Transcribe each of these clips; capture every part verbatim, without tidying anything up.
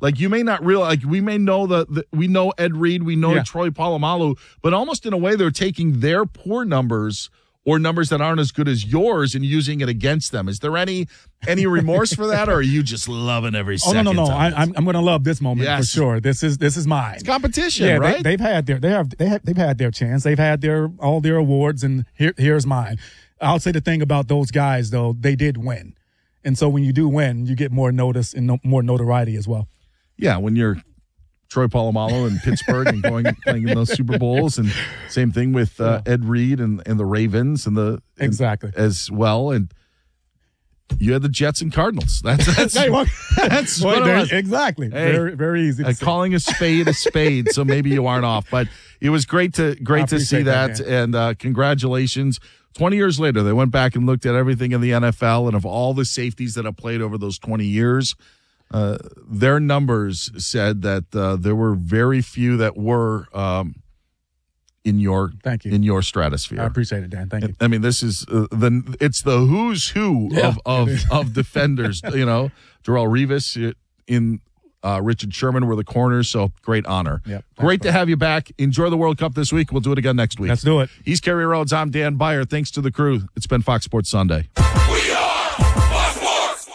Like you may not realize, like we may know the, the we know Ed Reed, we know Yeah. Troy Polamalu, but almost in a way they're taking their poor numbers or numbers that aren't as good as yours and using it against them. Is there any any remorse for that, or are you just loving every Oh second? no, no, no! I, of it? I'm I'm going to love this moment Yes. for sure. This is this is mine. It's competition, Yeah, right? they, they've had their they have they have they've had their chance. They've had their all their awards, and here here's mine. I'll say the thing about those guys though, they did win, and so when you do win, you get more notice and no, more notoriety as well. Yeah, when you're Troy Polamalu in Pittsburgh and going playing in those Super Bowls, and same thing with uh, Ed Reed and, and the Ravens and the and, Exactly. as well. And you had the Jets and Cardinals. That's that's Hey, well, that's well, what it there- was. exactly. Hey, very very easy. To Uh, say. calling a spade a spade, so maybe you aren't off. But it was great to great I to see appreciate that, that, and uh, congratulations. Twenty years later, they went back and looked at everything in the N F L, and of all the safeties that have played over those twenty years, uh, their numbers said that uh, there were very few that were um, in your Thank you. in your stratosphere. I appreciate it, Dan. Thank you. I mean, this is uh, the it's the who's who Yeah, of of, it is. of defenders. You know, Darrelle Revis in uh, Richard Sherman were the corners. So great honor. Yep, great to have you back. Enjoy the World Cup this week. We'll do it again next week. Let's do it. He's Kerry Rhodes. I'm Dan Byer. Thanks to the crew. It's been Fox Sports Sunday. We are Fox Sports.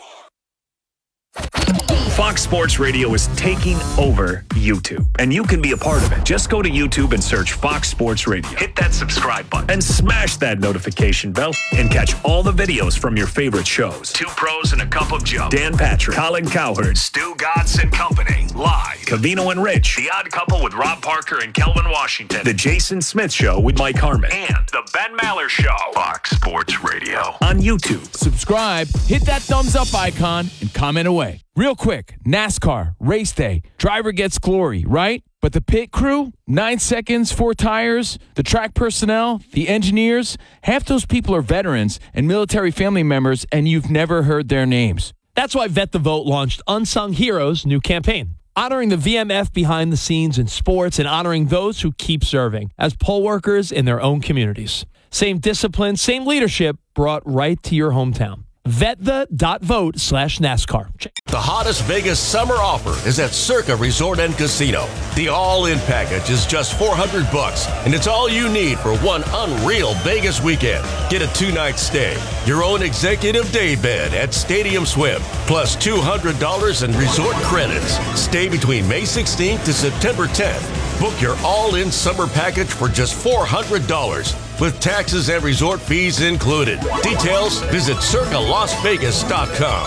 Fox Sports Radio is taking over YouTube, and you can be a part of it. Just go to YouTube and search Fox Sports Radio. Hit that subscribe button and smash that notification bell and catch all the videos from your favorite shows. Two Pros and a Cup of Joe. Dan Patrick, Colin Cowherd, Stu Godson Company, live. Cavino and Rich, The Odd Couple with Rob Parker and Kelvin Washington. The Jason Smith Show with Mike Harmon. And The Ben Maller Show. Fox Sports Radio on YouTube. Subscribe, hit that thumbs up icon, and comment away. Real quick, NASCAR, race day, driver gets glory, right? But the pit crew, nine seconds, four tires, the track personnel, the engineers, half those people are veterans and military family members, and you've never heard their names. That's why Vet the Vote launched Unsung Heroes' new campaign, honoring the V M F behind the scenes in sports and honoring those who keep serving as poll workers in their own communities. Same discipline, same leadership brought right to your hometown. Vetthe.vote slash NASCAR. Check. The hottest Vegas summer offer is at Circa Resort and Casino. The all-in package is just four hundred bucks, and it's all you need for one unreal Vegas weekend. Get a two-night stay, your own executive day bed at Stadium Swim, plus two hundred dollars in resort credits. Stay between May sixteenth to September tenth. Book your all-in summer package for just four hundred dollars. With taxes and resort fees included. Details, visit circa las vegas dot com.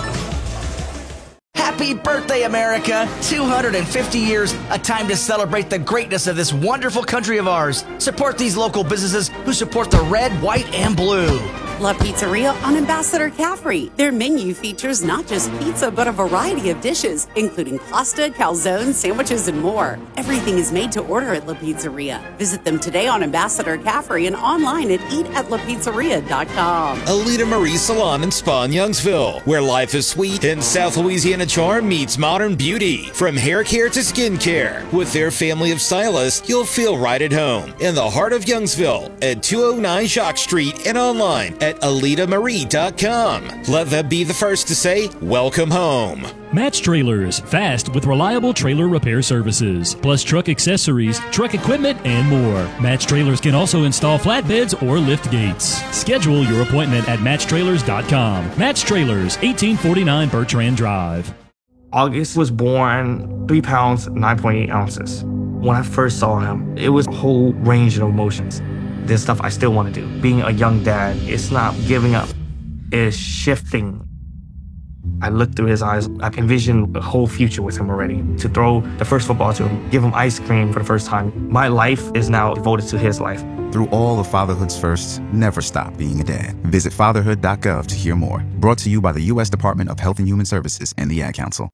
Happy birthday, America! two hundred fifty years, a time to celebrate the greatness of this wonderful country of ours. Support these local businesses who support the red, white, and blue. La Pizzeria on Ambassador Caffrey. Their menu features not just pizza, but a variety of dishes, including pasta, calzone, sandwiches, and more. Everything is made to order at La Pizzeria. Visit them today on Ambassador Caffrey and online at eat at la pizzeria dot com. Alita Marie Salon and Spa in Youngsville, where life is sweet and South Louisiana charm meets modern beauty. From hair care to skin care, with their family of stylists, you'll feel right at home in the heart of Youngsville at two oh nine Jacques Street and online at alita marie dot com. Let them be the first to say, welcome home. Match Trailers, fast with reliable trailer repair services, plus truck accessories, truck equipment, and more. Match Trailers can also install flatbeds or lift gates. Schedule your appointment at match trailers dot com. Match Trailers, eighteen forty-nine Bertrand Drive. August was born three pounds, nine point eight ounces. When I first saw him, it was a whole range of emotions. There's stuff I still want to do. Being a young dad, it's not giving up, it's shifting. I looked through his eyes. I envisioned a whole future with him already. To throw the first football to him, give him ice cream for the first time. My life is now devoted to his life. Through all of fatherhood's firsts, never stop being a dad. Visit fatherhood dot gov to hear more. Brought to you by the U S Department of Health and Human Services and the Ad Council.